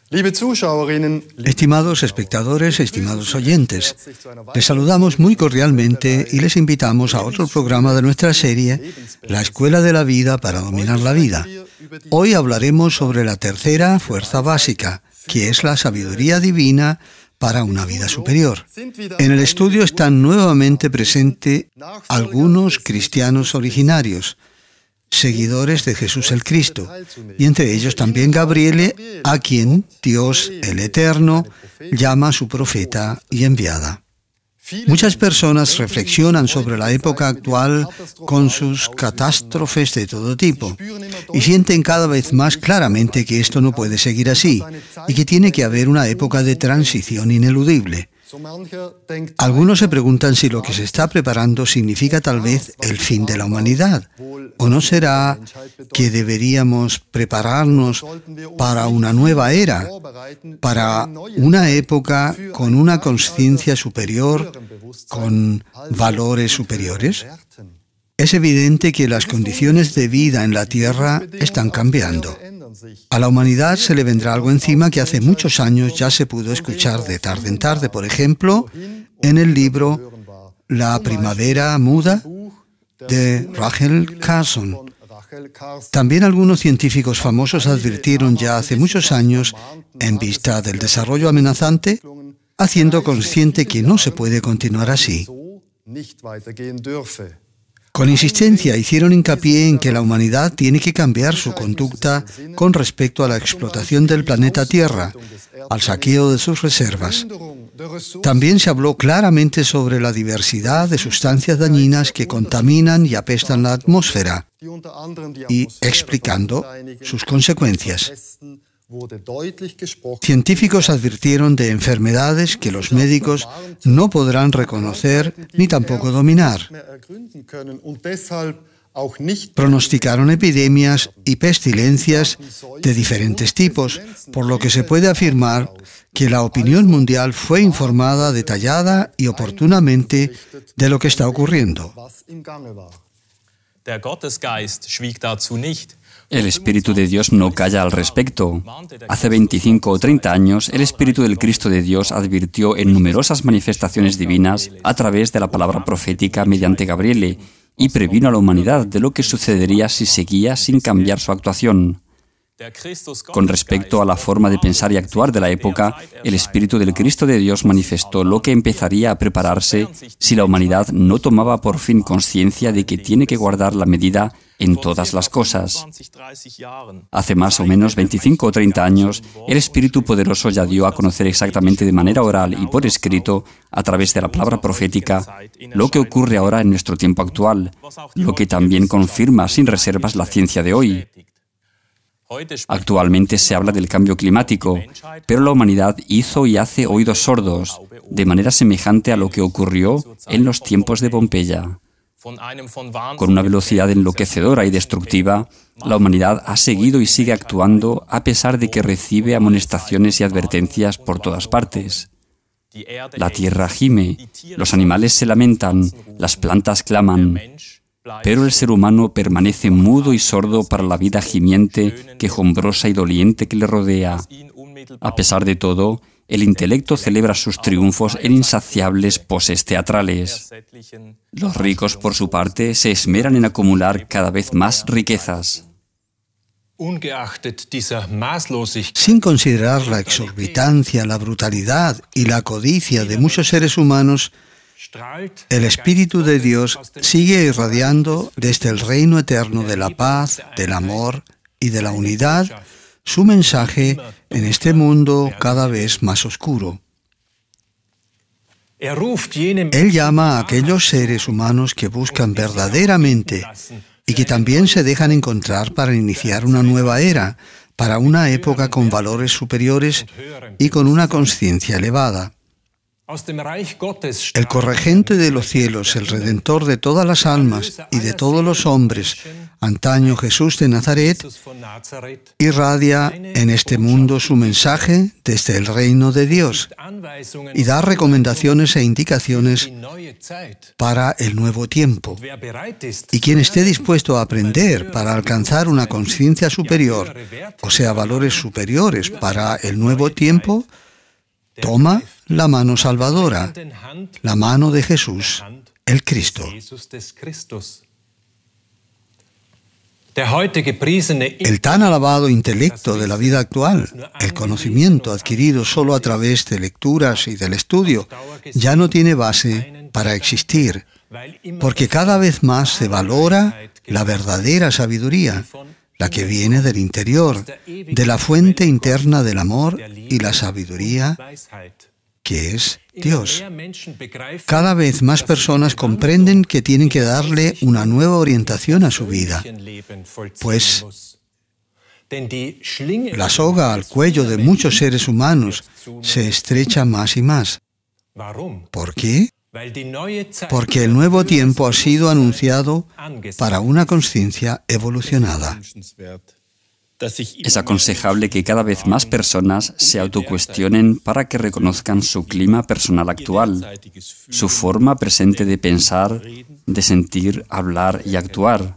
Estimados espectadores, estimados oyentes, les saludamos muy cordialmente y les invitamos a otro programa de nuestra serie, La Escuela de la Vida para Dominar la Vida. Hoy hablaremos sobre la tercera fuerza básica, que es la sabiduría divina para una vida superior. En el estudio están nuevamente presentes algunos cristianos originarios, seguidores de Jesús el Cristo, y entre ellos también Gabriele, a quien Dios el Eterno llama su profeta y enviada. Muchas personas reflexionan sobre la época actual con sus catástrofes de todo tipo y sienten cada vez más claramente que esto no puede seguir así y que tiene que haber una época de transición ineludible. Algunos se preguntan si lo que se está preparando significa tal vez el fin de la humanidad, o no será que deberíamos prepararnos para una nueva era, para una época con una conciencia superior, con valores superiores. Es evidente que las condiciones de vida en la Tierra están cambiando. A la humanidad se le vendrá algo encima que hace muchos años ya se pudo escuchar de tarde en tarde, por ejemplo, en el libro La Primavera Muda de Rachel Carson. También algunos científicos famosos advirtieron ya hace muchos años, en vista del desarrollo amenazante, haciendo consciente que no se puede continuar así. Con insistencia hicieron hincapié en que la humanidad tiene que cambiar su conducta con respecto a la explotación del planeta Tierra, al saqueo de sus reservas. También se habló claramente sobre la diversidad de sustancias dañinas que contaminan y apestan la atmósfera, y explicando sus consecuencias. Científicos advirtieron de enfermedades que los médicos no podrán reconocer ni tampoco dominar. Pronosticaron epidemias y pestilencias de diferentes tipos, por lo que se puede afirmar que la opinión mundial fue informada detallada y oportunamente de lo que está ocurriendo. El Espíritu de Dios no calla al respecto. Hace 25 o 30 años, el Espíritu del Cristo de Dios advirtió en numerosas manifestaciones divinas a través de la palabra profética mediante Gabriele y previno a la humanidad de lo que sucedería si seguía sin cambiar su actuación. Con respecto a la forma de pensar y actuar de la época, el Espíritu del Cristo de Dios manifestó lo que empezaría a prepararse si la humanidad no tomaba por fin conciencia de que tiene que guardar la medida en todas las cosas. Hace más o menos 25 o 30 años, el Espíritu Poderoso ya dio a conocer exactamente de manera oral y por escrito, a través de la palabra profética, lo que ocurre ahora en nuestro tiempo actual, lo que también confirma sin reservas la ciencia de hoy. Actualmente se habla del cambio climático, pero la humanidad hizo y hace oídos sordos, de manera semejante a lo que ocurrió en los tiempos de Pompeya. Con una velocidad enloquecedora y destructiva, la humanidad ha seguido y sigue actuando a pesar de que recibe amonestaciones y advertencias por todas partes. La tierra gime, los animales se lamentan, las plantas claman, pero el ser humano permanece mudo y sordo para la vida gimiente, quejumbrosa y doliente que le rodea. A pesar de todo, el intelecto celebra sus triunfos en insaciables poses teatrales. Los ricos, por su parte, se esmeran en acumular cada vez más riquezas. Sin considerar la exorbitancia, la brutalidad y la codicia de muchos seres humanos, el Espíritu de Dios sigue irradiando desde el reino eterno de la paz, del amor y de la unidad su mensaje en este mundo cada vez más oscuro. Él llama a aquellos seres humanos que buscan verdaderamente y que también se dejan encontrar para iniciar una nueva era, para una época con valores superiores y con una conciencia elevada. El corregente de los cielos, el redentor de todas las almas y de todos los hombres, antaño Jesús de Nazaret, irradia en este mundo su mensaje desde el reino de Dios y da recomendaciones e indicaciones para el nuevo tiempo. Y quien esté dispuesto a aprender para alcanzar una conciencia superior, o sea, valores superiores para el nuevo tiempo, toma la mano salvadora, la mano de Jesús, el Cristo. El tan alabado intelecto de la vida actual, el conocimiento adquirido solo a través de lecturas y del estudio, ya no tiene base para existir, porque cada vez más se valora la verdadera sabiduría, la que viene del interior, de la fuente interna del amor y la sabiduría, que es Dios. Cada vez más personas comprenden que tienen que darle una nueva orientación a su vida, pues la soga al cuello de muchos seres humanos se estrecha más y más. ¿Por qué? Porque el nuevo tiempo ha sido anunciado para una conciencia evolucionada. Es aconsejable que cada vez más personas se autocuestionen para que reconozcan su clima personal actual, su forma presente de pensar, de sentir, hablar y actuar.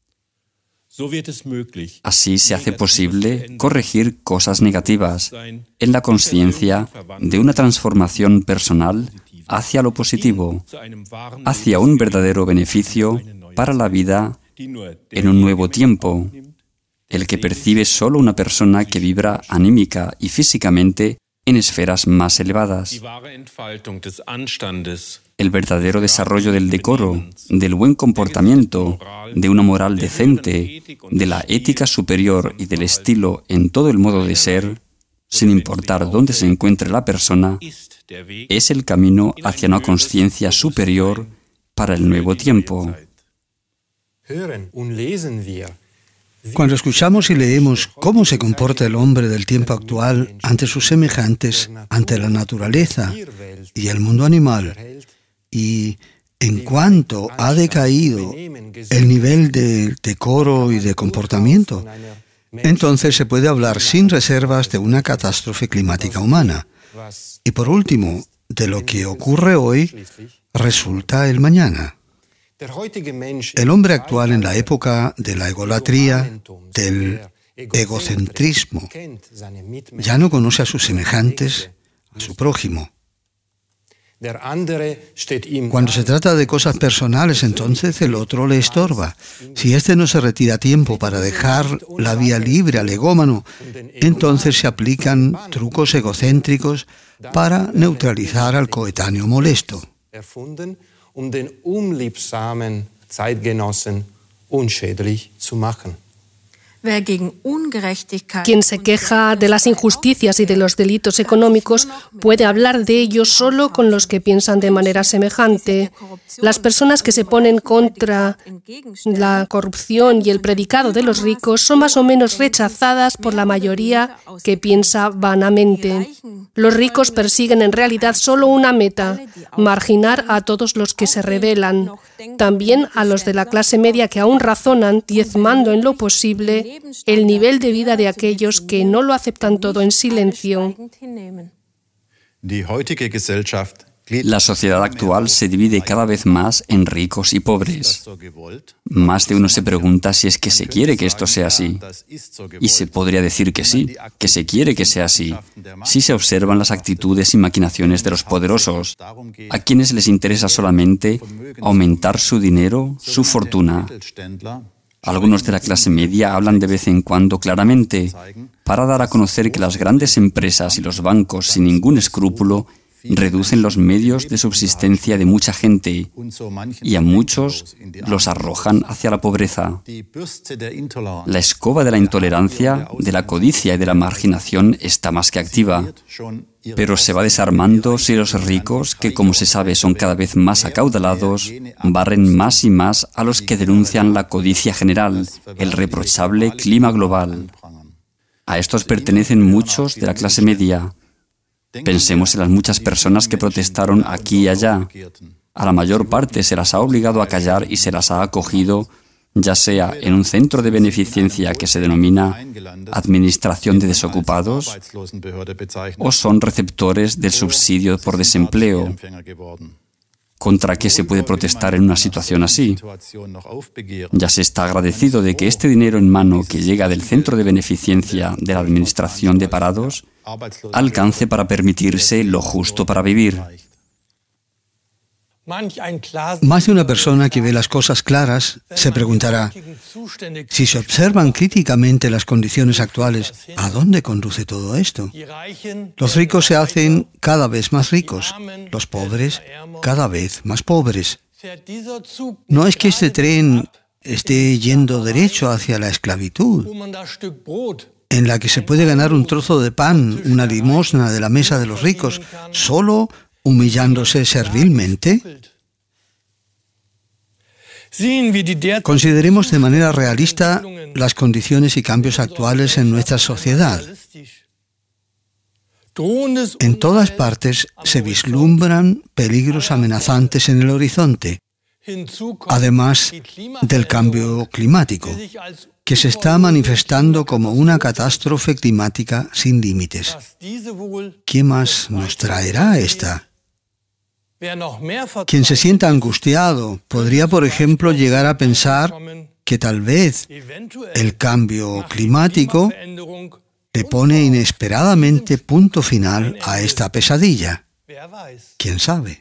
Así se hace posible corregir cosas negativas en la conciencia de una transformación personal hacia lo positivo, hacia un verdadero beneficio para la vida en un nuevo tiempo, el que percibe solo una persona que vibra anímica y físicamente en esferas más elevadas. El verdadero desarrollo del decoro, del buen comportamiento, de una moral decente, de la ética superior y del estilo en todo el modo de ser, sin importar dónde se encuentre la persona, es el camino hacia una conciencia superior para el nuevo tiempo. Cuando escuchamos y leemos cómo se comporta el hombre del tiempo actual ante sus semejantes, ante la naturaleza y el mundo animal, y en cuánto ha decaído el nivel de decoro y de comportamiento, entonces se puede hablar sin reservas de una catástrofe climática humana. Y por último, de lo que ocurre hoy, resulta el mañana. El hombre actual en la época de la egolatría, del egocentrismo, ya no conoce a sus semejantes, a su prójimo. Cuando se trata de cosas personales, entonces el otro le estorba. Si éste no se retira a tiempo para dejar la vía libre al egómano, entonces se aplican trucos egocéntricos para neutralizar al coetáneo molesto. Den unliebsamen Zeitgenossen unschädlich zu machen. Quien se queja de las injusticias y de los delitos económicos puede hablar de ellos solo con los que piensan de manera semejante. Las personas que se ponen contra la corrupción y el predicado de los ricos son más o menos rechazadas por la mayoría que piensa vanamente. Los ricos persiguen en realidad solo una meta: marginar a todos los que se rebelan, también a los de la clase media que aún razonan, diezmando en lo posible el nivel de vida de aquellos que no lo aceptan todo en silencio. La sociedad actual se divide cada vez más en ricos y pobres. Más de uno se pregunta si es que se quiere que esto sea así. Y se podría decir que sí, que se quiere que sea así, si se observan las actitudes y maquinaciones de los poderosos, a quienes les interesa solamente aumentar su dinero, su fortuna. Algunos de la clase media hablan de vez en cuando claramente para dar a conocer que las grandes empresas y los bancos sin ningún escrúpulo reducen los medios de subsistencia de mucha gente y a muchos los arrojan hacia la pobreza. La escoba de la intolerancia, de la codicia y de la marginación está más que activa, pero se va desarmando si los ricos, que como se sabe son cada vez más acaudalados, barren más y más a los que denuncian la codicia general, el reprochable clima global. A estos pertenecen muchos de la clase media. Pensemos en las muchas personas que protestaron aquí y allá. A la mayor parte se las ha obligado a callar y se las ha acogido, ya sea en un centro de beneficencia que se denomina Administración de Desocupados, o son receptores del subsidio por desempleo. ¿Contra qué se puede protestar en una situación así? Ya se está agradecido de que este dinero en mano que llega del centro de beneficencia de la Administración de Parados alcance para permitirse lo justo para vivir. Más de una persona que ve las cosas claras se preguntará, si se observan críticamente las condiciones actuales, ¿a dónde conduce todo esto? Los ricos se hacen cada vez más ricos, los pobres cada vez más pobres. No es que este tren esté yendo derecho hacia la esclavitud, en la que se puede ganar un trozo de pan, una limosna de la mesa de los ricos, solo humillándose servilmente. Consideremos de manera realista las condiciones y cambios actuales en nuestra sociedad. En todas partes se vislumbran peligros amenazantes en el horizonte, además del cambio climático, que se está manifestando como una catástrofe climática sin límites. ¿Qué más nos traerá esta? Quien se sienta angustiado podría, por ejemplo, llegar a pensar que tal vez el cambio climático le pone inesperadamente punto final a esta pesadilla. ¿Quién sabe?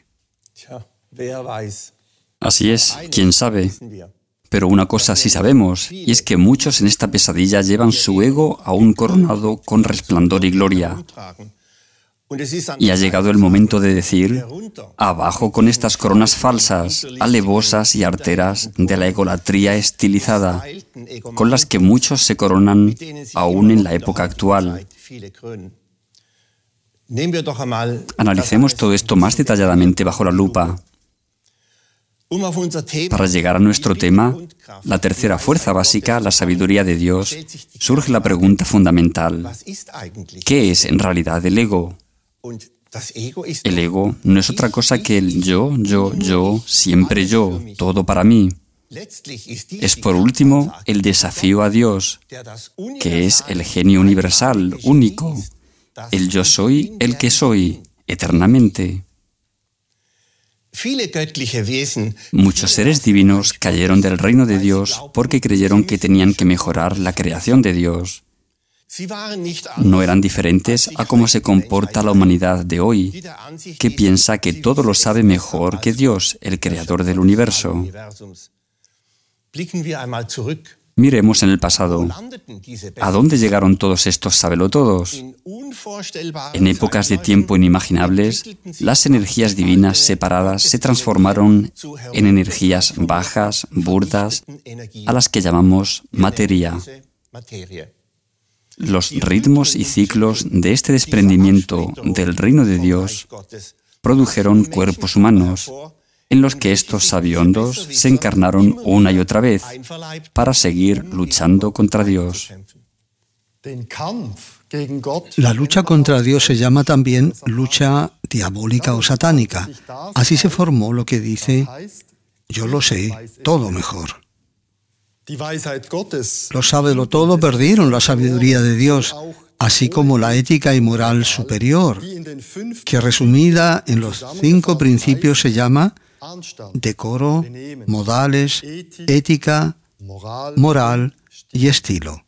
Así es, quién sabe. Pero una cosa sí sabemos, y es que muchos en esta pesadilla llevan su ego aún coronado con resplandor y gloria. Y ha llegado el momento de decir, abajo con estas coronas falsas, alevosas y arteras de la egolatría estilizada, con las que muchos se coronan aún en la época actual. Analicemos todo esto más detalladamente bajo la lupa. Para llegar a nuestro tema, la tercera fuerza básica, la sabiduría de Dios, surge la pregunta fundamental: ¿qué es en realidad el ego? El ego no es otra cosa que el yo, siempre yo, todo para mí. Es por último el desafío a Dios, que es el genio universal, único, el yo soy, el que soy, eternamente. Muchos seres divinos cayeron del reino de Dios porque creyeron que tenían que mejorar la creación de Dios. No eran diferentes a cómo se comporta la humanidad de hoy, que piensa que todo lo sabe mejor que Dios, el creador del universo. Miremos en el pasado. ¿A dónde llegaron todos estos sabelotodos? En épocas de tiempo inimaginables, las energías divinas separadas se transformaron en energías bajas, burdas, a las que llamamos materia. Los ritmos y ciclos de este desprendimiento del reino de Dios produjeron cuerpos humanos, en los que estos sabiondos se encarnaron una y otra vez para seguir luchando contra Dios. La lucha contra Dios se llama también lucha diabólica o satánica. Así se formó lo que dice, yo lo sé todo mejor. Los sabelotodo perdieron la sabiduría de Dios, así como la ética y moral superior, que resumida en los 5 principios se llama decoro, modales, ética, moral y estilo.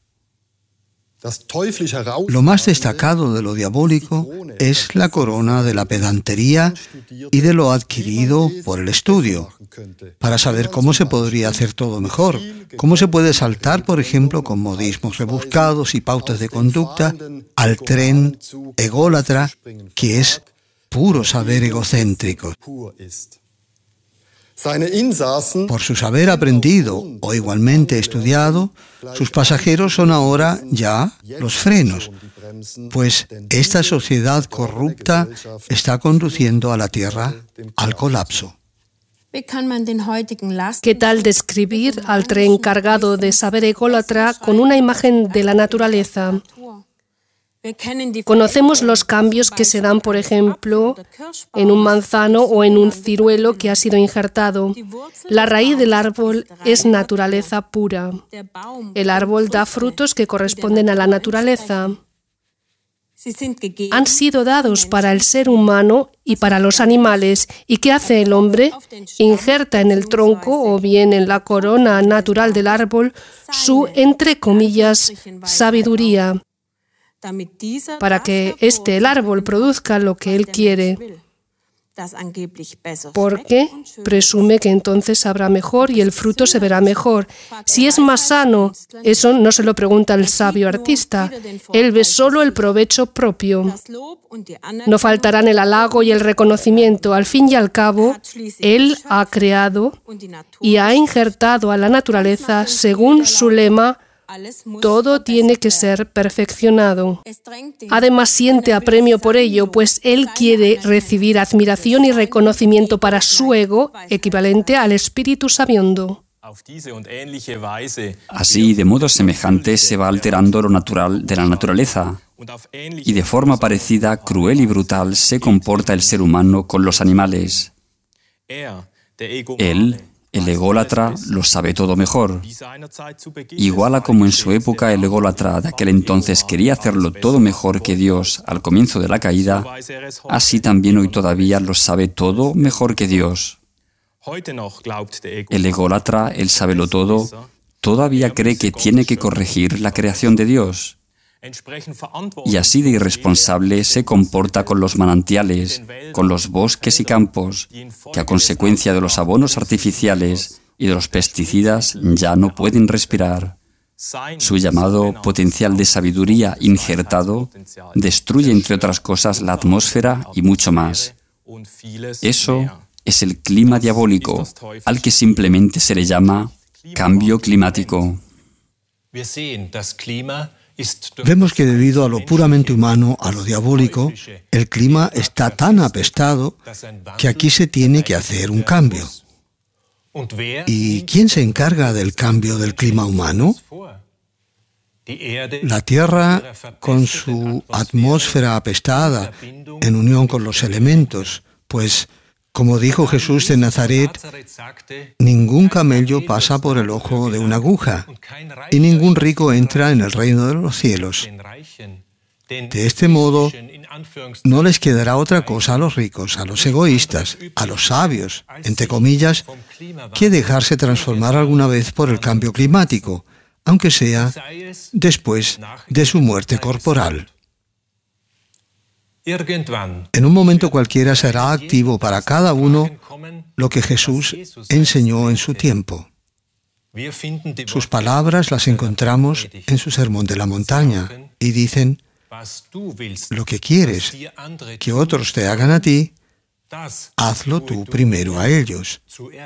Lo más destacado de lo diabólico es la corona de la pedantería y de lo adquirido por el estudio, para saber cómo se podría hacer todo mejor, cómo se puede saltar, por ejemplo, con modismos rebuscados y pautas de conducta, al tren ególatra, que es puro saber egocéntrico. Por su saber aprendido o igualmente estudiado, sus pasajeros son ahora ya los frenos, pues esta sociedad corrupta está conduciendo a la Tierra al colapso. ¿Qué tal describir al tren cargado de saber ególatra con una imagen de la naturaleza? Conocemos los cambios que se dan, por ejemplo, en un manzano o en un ciruelo que ha sido injertado. La raíz del árbol es naturaleza pura. El árbol da frutos que corresponden a la naturaleza. Han sido dados para el ser humano y para los animales. ¿Y qué hace el hombre? Injerta en el tronco o bien en la corona natural del árbol su, entre comillas, sabiduría, para que el árbol produzca lo que él quiere, porque presume que entonces sabrá mejor y el fruto se verá mejor. Si es más sano, eso no se lo pregunta el sabio artista. Él ve solo el provecho propio. No faltarán el halago y el reconocimiento. Al fin y al cabo, él ha creado y ha injertado a la naturaleza según su lema: todo tiene que ser perfeccionado. Además, siente apremio por ello, pues él quiere recibir admiración y reconocimiento para su ego, equivalente al espíritu sabiendo. Así, de modo semejante, se va alterando lo natural de la naturaleza. Y de forma parecida, cruel y brutal, se comporta el ser humano con los animales. Él, el ególatra, lo sabe todo mejor. Igual a como en su época el ególatra de aquel entonces quería hacerlo todo mejor que Dios al comienzo de la caída, así también hoy todavía lo sabe todo mejor que Dios. El ególatra, el sabelotodo, todavía cree que tiene que corregir la creación de Dios. Y así de irresponsable se comporta con los manantiales, con los bosques y campos, que a consecuencia de los abonos artificiales y de los pesticidas ya no pueden respirar. Su llamado potencial de sabiduría injertado destruye, entre otras cosas, la atmósfera y mucho más. Eso es el clima diabólico, al que simplemente se le llama cambio climático. Vemos que debido a lo puramente humano, a lo diabólico, el clima está tan apestado que aquí se tiene que hacer un cambio. ¿Y quién se encarga del cambio del clima humano? La Tierra, con su atmósfera apestada, en unión con los elementos, pues, como dijo Jesús de Nazaret, ningún camello pasa por el ojo de una aguja y ningún rico entra en el reino de los cielos. De este modo, no les quedará otra cosa a los ricos, a los egoístas, a los sabios, entre comillas, que dejarse transformar alguna vez por el cambio climático, aunque sea después de su muerte corporal. En un momento cualquiera será activo para cada uno lo que Jesús enseñó en su tiempo. Sus palabras las encontramos en su Sermón de la Montaña y dicen: lo que quieres que otros te hagan a ti, hazlo tú primero a ellos.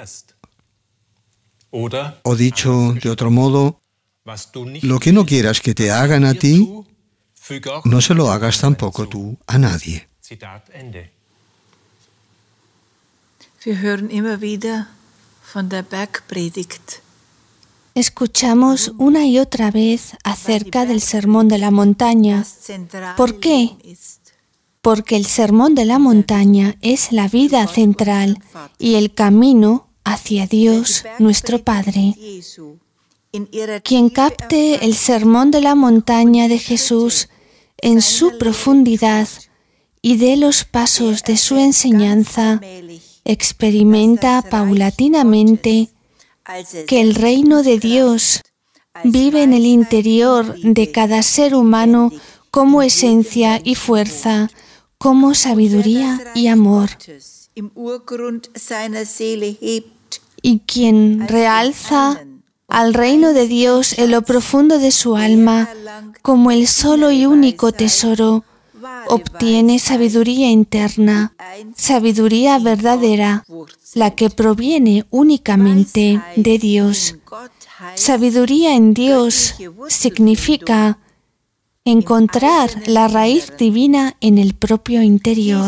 O dicho de otro modo, lo que no quieras que te hagan a ti, no se lo hagas tampoco tú a nadie. Escuchamos una y otra vez acerca del Sermón de la Montaña. ¿Por qué? Porque el Sermón de la Montaña es la vida central y el camino hacia Dios, nuestro Padre. Quien capte el Sermón de la Montaña de Jesús en su profundidad y de los pasos de su enseñanza, experimenta paulatinamente que el reino de Dios vive en el interior de cada ser humano como esencia y fuerza, como sabiduría y amor. Y quien realza al reino de Dios en lo profundo de su alma como el solo y único tesoro, obtiene sabiduría interna, sabiduría verdadera, la que proviene únicamente de Dios. Sabiduría en Dios significa encontrar la raíz divina en el propio interior.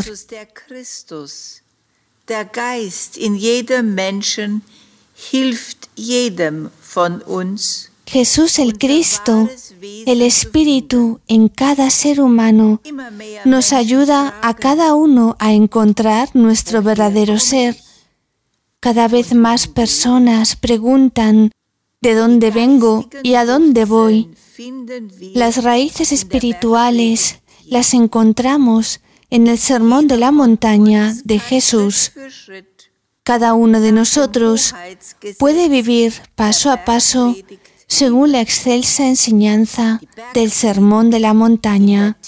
Der Geist in jedem Menschen hilft jedem von uns, Jesús el Cristo, el Espíritu en cada ser humano, nos ayuda a cada uno a encontrar nuestro verdadero ser. Cada vez más personas preguntan ¿de dónde vengo y a dónde voy? Las raíces espirituales las encontramos en el Sermón de la Montaña de Jesús. Cada uno de nosotros puede vivir paso a paso según la excelsa enseñanza del Sermón de la Montaña.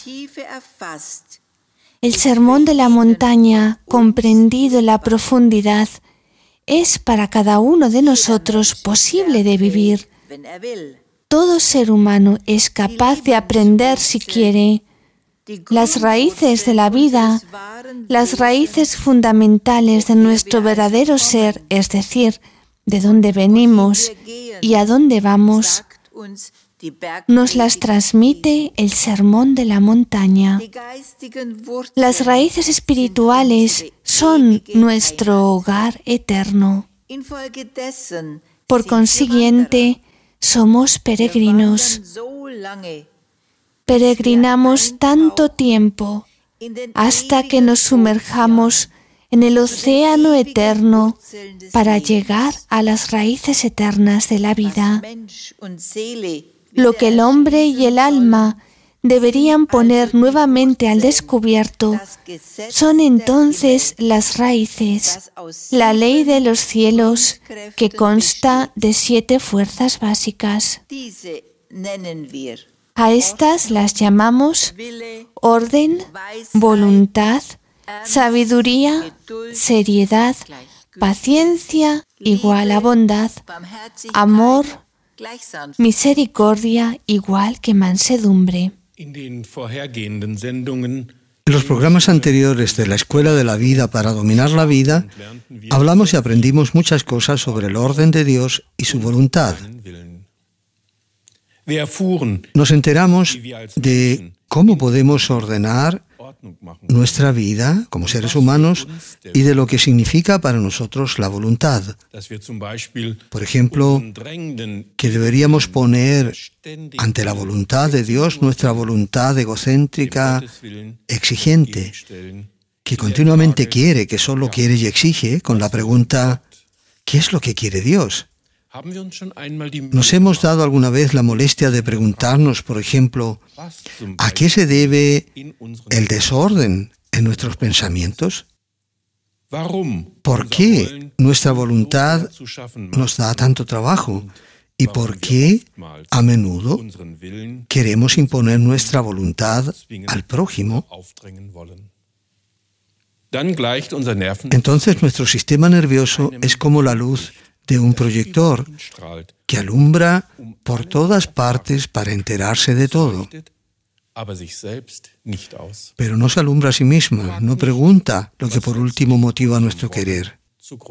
El Sermón de la Montaña, comprendido en la profundidad, es para cada uno de nosotros posible de vivir. Todo ser humano es capaz de aprender si quiere. Las raíces de la vida, las raíces fundamentales de nuestro verdadero ser, es decir, de dónde venimos y a dónde vamos, nos las transmite el Sermón de la Montaña. Las raíces espirituales son nuestro hogar eterno. Por consiguiente, somos peregrinos. Peregrinamos tanto tiempo hasta que nos sumerjamos en el océano eterno para llegar a las raíces eternas de la vida. Lo que el hombre y el alma deberían poner nuevamente al descubierto son entonces las raíces, la ley de los cielos que consta de 7 fuerzas básicas. A estas las llamamos orden, voluntad, sabiduría, seriedad, paciencia igual a bondad, amor, misericordia igual que mansedumbre. En los programas anteriores de la Escuela de la Vida para dominar la vida, hablamos y aprendimos muchas cosas sobre el orden de Dios y su voluntad. Nos enteramos de cómo podemos ordenar nuestra vida como seres humanos y de lo que significa para nosotros la voluntad. Por ejemplo, que deberíamos poner ante la voluntad de Dios nuestra voluntad egocéntrica, exigente, que continuamente quiere, que solo quiere y exige, con la pregunta, ¿qué es lo que quiere Dios? ¿Nos hemos dado alguna vez la molestia de preguntarnos, por ejemplo, ¿a qué se debe el desorden en nuestros pensamientos? ¿Por qué nuestra voluntad nos da tanto trabajo? ¿Y por qué a menudo queremos imponer nuestra voluntad al prójimo? Entonces nuestro sistema nervioso es como la luz de un proyector que alumbra por todas partes para enterarse de todo. Pero no se alumbra a sí misma, no pregunta lo que por último motiva nuestro querer.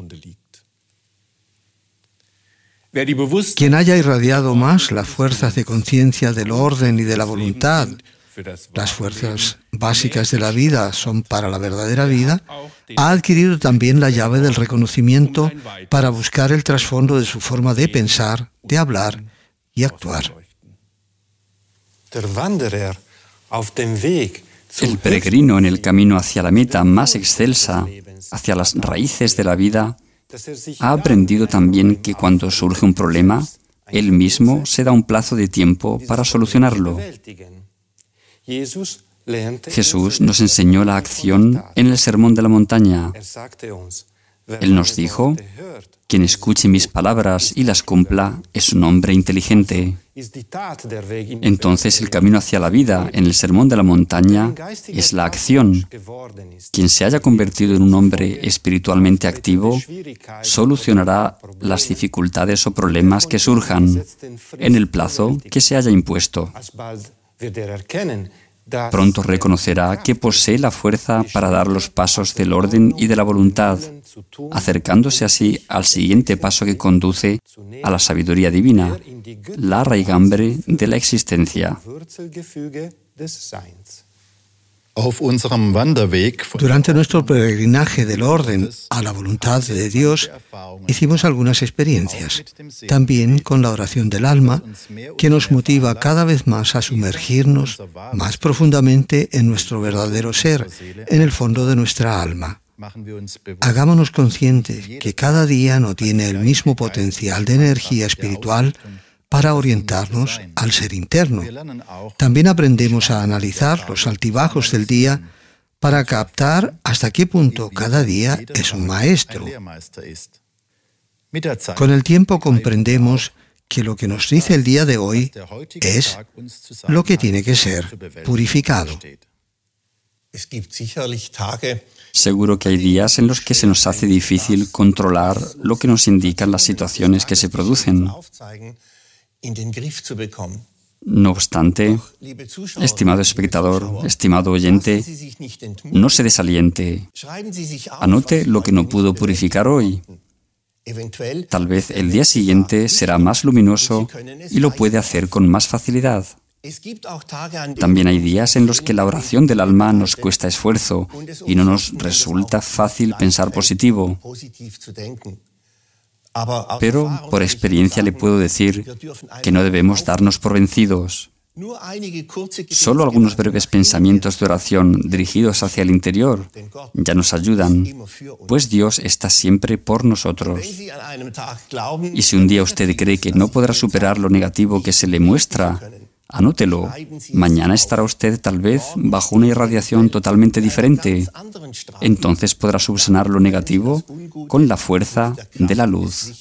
Quien haya irradiado más las fuerzas de conciencia del orden y de la voluntad, las fuerzas básicas de la vida son para la verdadera vida, ha adquirido también la llave del reconocimiento para buscar el trasfondo de su forma de pensar, de hablar y actuar. El peregrino en el camino hacia la meta más excelsa, hacia las raíces de la vida, ha aprendido también que cuando surge un problema, él mismo se da un plazo de tiempo para solucionarlo. Jesús nos enseñó la acción en el Sermón de la Montaña. Él nos dijo, quien escuche mis palabras y las cumpla es un hombre inteligente. Entonces el camino hacia la vida en el Sermón de la Montaña es la acción. Quien se haya convertido en un hombre espiritualmente activo solucionará las dificultades o problemas que surjan en el plazo que se haya impuesto. Pronto reconocerá que posee la fuerza para dar los pasos del orden y de la voluntad, acercándose así al siguiente paso que conduce a la sabiduría divina, la raigambre de la existencia. Durante nuestro peregrinaje del orden a la voluntad de Dios, hicimos algunas experiencias, también con la oración del alma, que nos motiva cada vez más a sumergirnos más profundamente en nuestro verdadero ser, en el fondo de nuestra alma. Hagámonos conscientes que cada día no tiene el mismo potencial de energía espiritual para orientarnos al ser interno. También aprendemos a analizar los altibajos del día para captar hasta qué punto cada día es un maestro. Con el tiempo comprendemos que lo que nos dice el día de hoy es lo que tiene que ser purificado. Seguro que hay días en los que se nos hace difícil controlar lo que nos indican las situaciones que se producen. No obstante, estimado espectador, estimado oyente, no se desaliente. Anote lo que no pudo purificar hoy. Tal vez el día siguiente será más luminoso y lo puede hacer con más facilidad. También hay días en los que la oración del alma nos cuesta esfuerzo y no nos resulta fácil pensar positivo. Pero por experiencia le puedo decir que no debemos darnos por vencidos. Solo algunos breves pensamientos de oración dirigidos hacia el interior ya nos ayudan, pues Dios está siempre por nosotros. Y si un día usted cree que no podrá superar lo negativo que se le muestra, anótelo. Mañana estará usted tal vez bajo una irradiación totalmente diferente. Entonces podrá subsanar lo negativo con la fuerza de la luz.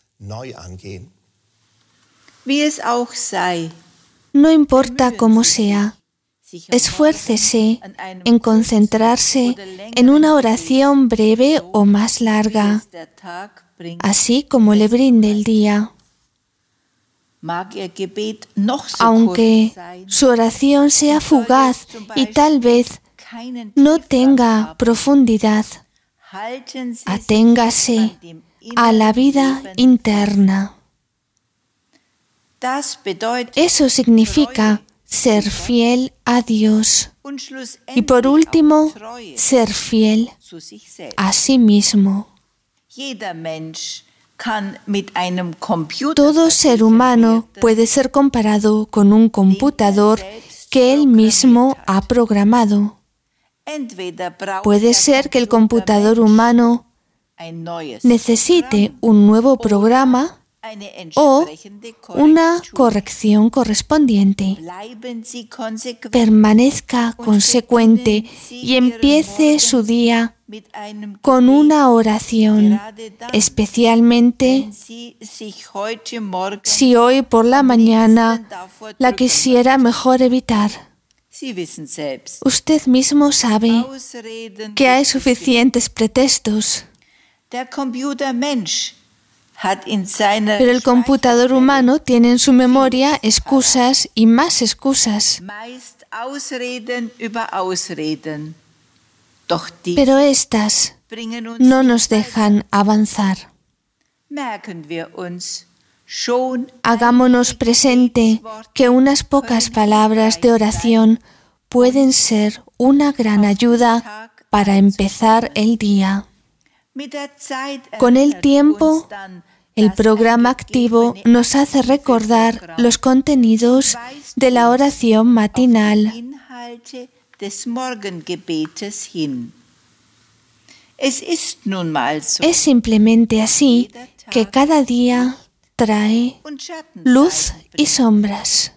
No importa cómo sea, esfuércese en concentrarse en una oración breve o más larga, así como le brinde el día. Aunque su oración sea fugaz y tal vez no tenga profundidad, aténgase a la vida interna. Eso significa ser fiel a Dios y por último, ser fiel a sí mismo. Todo ser humano puede ser comparado con un computador que él mismo ha programado. Puede ser que el computador humano necesite un nuevo programa o una corrección correspondiente. Permanezca consecuente y empiece su día con una oración, especialmente si hoy por la mañana la quisiera mejor evitar. Usted mismo sabe que hay suficientes pretextos. Pero el computador humano tiene en su memoria excusas y más excusas. Pero estas no nos dejan avanzar. Hagámonos presente que unas pocas palabras de oración pueden ser una gran ayuda para empezar el día. Con el tiempo, el programa activo nos hace recordar los contenidos de la oración matinal. Es simplemente así que cada día trae luz y sombras.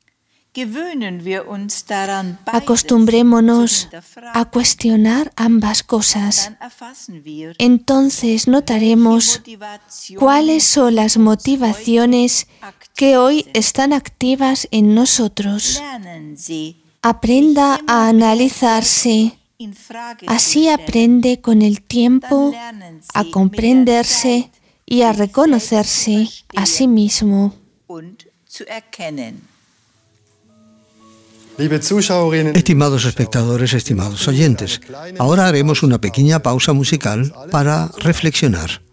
Acostumbrémonos a cuestionar ambas cosas. Entonces notaremos cuáles son las motivaciones que hoy están activas en nosotros. Aprenda a analizarse. Así aprende con el tiempo a comprenderse y a reconocerse a sí mismo. Estimados espectadores, estimados oyentes, ahora haremos una pequeña pausa musical para reflexionar.